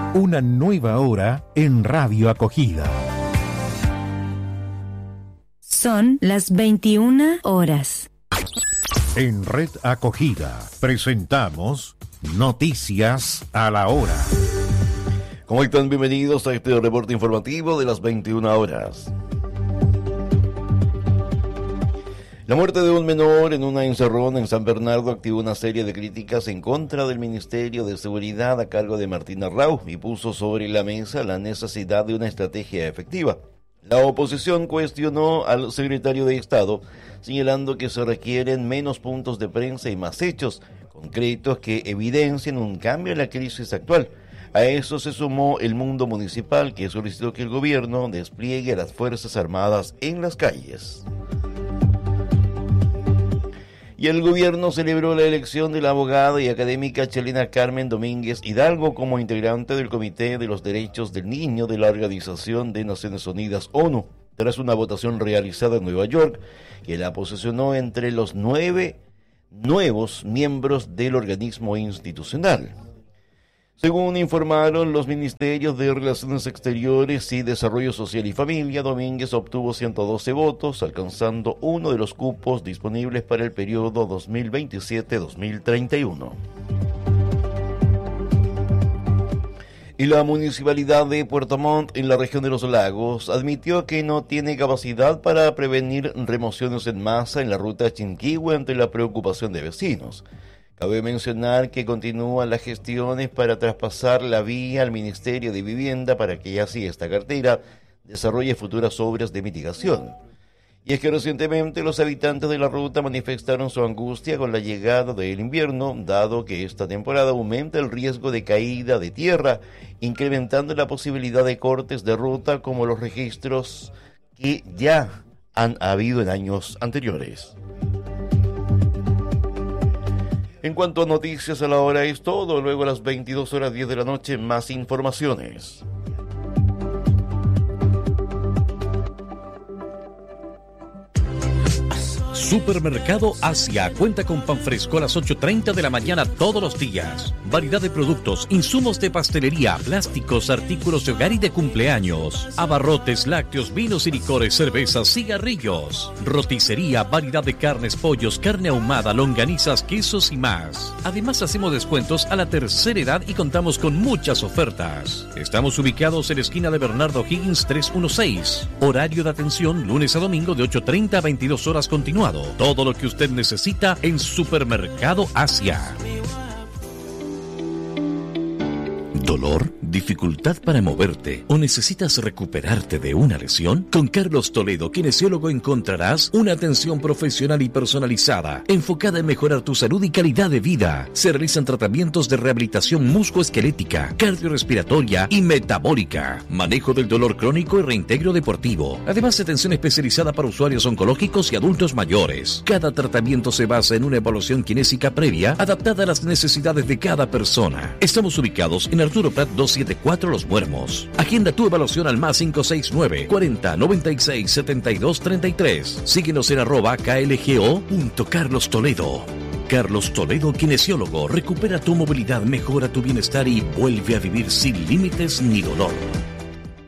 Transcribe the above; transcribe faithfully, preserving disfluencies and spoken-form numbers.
Una nueva hora en Radio Acogida. Son las veintiuna horas. En Red Acogida presentamos Noticias a la Hora. ¿Cómo están? Bienvenidos a este reporte informativo de las veintiuna horas. La muerte de un menor en una encerrona en San Bernardo activó una serie de críticas en contra del Ministerio de Seguridad a cargo de Martín Arrau y puso sobre la mesa la necesidad de una estrategia efectiva. La oposición cuestionó al secretario de Estado, señalando que se requieren menos puntos de prensa y más hechos concretos que evidencien un cambio en la crisis actual. A eso se sumó el mundo municipal, que solicitó que el gobierno despliegue a las Fuerzas Armadas en las calles. Y el gobierno celebró la elección de la abogada y académica chilena Carmen Domínguez Hidalgo como integrante del Comité de los Derechos del Niño de la Organización de Naciones Unidas ONU, tras una votación realizada en Nueva York que la posicionó entre los nueve nuevos miembros del organismo institucional. Según informaron los Ministerios de Relaciones Exteriores y Desarrollo Social y Familia, Domínguez obtuvo ciento doce votos, alcanzando uno de los cupos disponibles para el periodo dos mil veintisiete a dos mil treinta y uno. Y la Municipalidad de Puerto Montt, en la región de los Lagos, admitió que no tiene capacidad para prevenir remociones en masa en la ruta Chinquihue ante la preocupación de vecinos. Cabe mencionar que continúan las gestiones para traspasar la vía al Ministerio de Vivienda para que así esta cartera desarrolle futuras obras de mitigación. Y es que recientemente los habitantes de la ruta manifestaron su angustia con la llegada del invierno, dado que esta temporada aumenta el riesgo de caída de tierra, incrementando la posibilidad de cortes de ruta como los registros que ya han habido en años anteriores. En cuanto a noticias a la hora es todo, luego a las veintidós horas diez de la noche más informaciones. Supermercado Asia cuenta con pan fresco a las ocho y media de la mañana todos los días. Variedad de productos, insumos de pastelería, plásticos, artículos de hogar y de cumpleaños. Abarrotes, lácteos, vinos y licores, cervezas, cigarrillos. Roticería, variedad de carnes, pollos, carne ahumada, longanizas, quesos y más. Además hacemos descuentos a la tercera edad y contamos con muchas ofertas. Estamos ubicados en la esquina de Bernardo Higgins trescientos dieciséis. Horario de atención lunes a domingo de ocho y media a veintidós horas continuado. Todo lo que usted necesita en Supermercado Asia. ¿Dolor? ¿Dificultad para moverte? ¿O necesitas recuperarte de una lesión? Con Carlos Toledo, kinesiólogo, encontrarás una atención profesional y personalizada, enfocada en mejorar tu salud y calidad de vida. Se realizan tratamientos de rehabilitación musculoesquelética, cardiorrespiratoria y metabólica, manejo del dolor crónico y reintegro deportivo. Además, atención especializada para usuarios oncológicos y adultos mayores. Cada tratamiento se basa en una evaluación kinésica previa, adaptada a las necesidades de cada persona. Estamos ubicados en Arturo Prat doscientos setenta y cuatro Los Muermos. Agenda tu evaluación al más cinco seis nueve, cuarenta, noventa y seis, setenta y dos, treinta y tres. Síguenos en arroba klgo punto Carlos Toledo. Carlos Toledo, kinesiólogo. Recupera tu movilidad, mejora tu bienestar y vuelve a vivir sin límites ni dolor.